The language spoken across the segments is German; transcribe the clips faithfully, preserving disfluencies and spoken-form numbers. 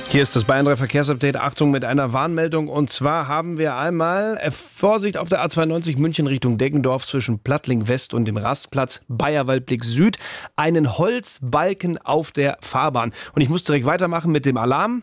Hier ist das Bayern drei Verkehrsupdate. Achtung mit einer Warnmeldung. Und zwar haben wir einmal äh, Vorsicht auf der A zweiundneunzig München Richtung Deggendorf zwischen Plattling West und dem Rastplatz Bayerwaldblick Süd. Einen Holzbalken auf der Fahrbahn. Und ich muss direkt weitermachen mit dem Alarm,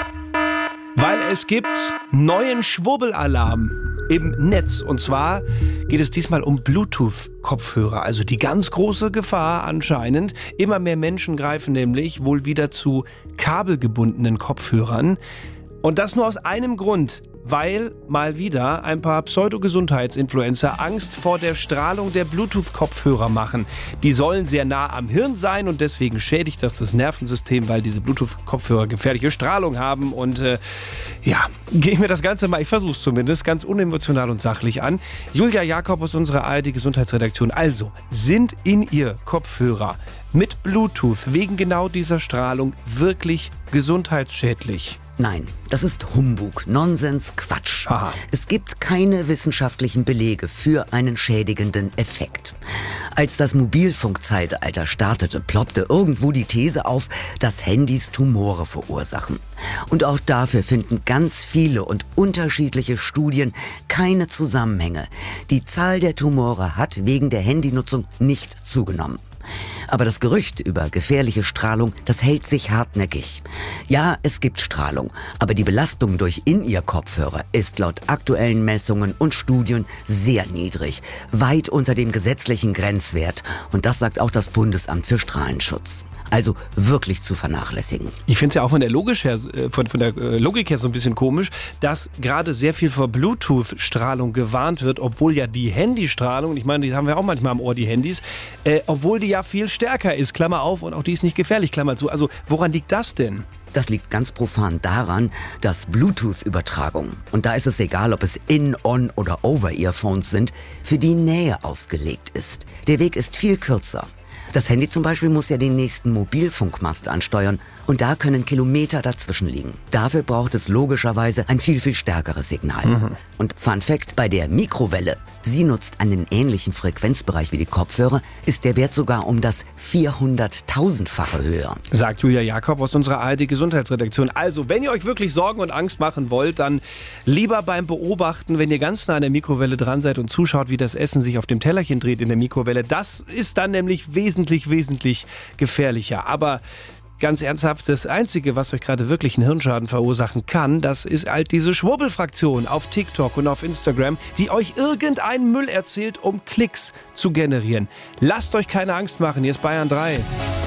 weil es gibt neuen Schwurbelalarm im Netz. Und zwar geht es diesmal um Bluetooth-Kopfhörer. Also die ganz große Gefahr anscheinend. Immer mehr Menschen greifen nämlich wohl wieder zu kabelgebundenen Kopfhörern. Und das nur aus einem Grund. Weil mal wieder ein paar Pseudo-Gesundheitsinfluencer Angst vor der Strahlung der Bluetooth-Kopfhörer machen. Die sollen sehr nah am Hirn sein und deswegen schädigt das das Nervensystem, weil diese Bluetooth-Kopfhörer gefährliche Strahlung haben. Und äh, ja, gehen wir das Ganze mal, ich versuche es zumindest, ganz unemotional und sachlich an. Julia Jakob aus unserer A R D-Gesundheitsredaktion. Also, sind in ihr Kopfhörer mit Bluetooth wegen genau dieser Strahlung wirklich gesundheitsschädlich? Nein, das ist Humbug, Nonsens, Quatsch. Aha. Es gibt keine wissenschaftlichen Belege für einen schädigenden Effekt. Als das Mobilfunkzeitalter startete, ploppte irgendwo die These auf, dass Handys Tumore verursachen. Und auch dafür finden ganz viele und unterschiedliche Studien keine Zusammenhänge. Die Zahl der Tumore hat wegen der Handynutzung nicht zugenommen. Aber das Gerücht über gefährliche Strahlung, das hält sich hartnäckig. Ja, es gibt Strahlung, aber die Belastung durch In-Ear-Kopfhörer ist laut aktuellen Messungen und Studien sehr niedrig, weit unter dem gesetzlichen Grenzwert. Und das sagt auch das Bundesamt für Strahlenschutz. Also wirklich zu vernachlässigen. Ich finde es ja auch von der, Logik her, von, von der Logik her so ein bisschen komisch, dass gerade sehr viel vor Bluetooth-Strahlung gewarnt wird, obwohl ja die Handystrahlung, ich meine, die haben wir auch manchmal am Ohr, die Handys, äh, obwohl die ja viel stärker ist, Klammer auf, und auch die ist nicht gefährlich, Klammer zu. Also woran liegt das denn? Das liegt ganz profan daran, dass Bluetooth-Übertragung, und da ist es egal, ob es In-, On- oder Over-Earphones sind, für die Nähe ausgelegt ist. Der Weg ist viel kürzer. Das Handy zum Beispiel muss ja den nächsten Mobilfunkmast ansteuern und da können Kilometer dazwischen liegen. Dafür braucht es logischerweise ein viel, viel stärkeres Signal. Mhm. Und Fun Fact, bei der Mikrowelle, sie nutzt einen ähnlichen Frequenzbereich wie die Kopfhörer, ist der Wert sogar um das vierhunderttausendfache höher. Sagt Julia Jakob aus unserer A R D-Gesundheitsredaktion. Also, wenn ihr euch wirklich Sorgen und Angst machen wollt, dann lieber beim Beobachten, wenn ihr ganz nah an der Mikrowelle dran seid und zuschaut, wie das Essen sich auf dem Tellerchen dreht in der Mikrowelle. Das ist dann nämlich wesentlich, wesentlich gefährlicher. Aber ganz ernsthaft, das Einzige, was euch gerade wirklich einen Hirnschaden verursachen kann, das ist halt diese Schwurbelfraktion auf TikTok und auf Instagram, die euch irgendeinen Müll erzählt, um Klicks zu generieren. Lasst euch keine Angst machen, hier ist Bayern drei.